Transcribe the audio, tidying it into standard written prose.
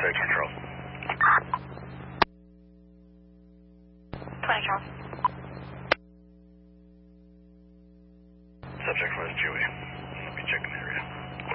26 for Charles. 20 Charles. Subject was Joey. I'll be checking the area.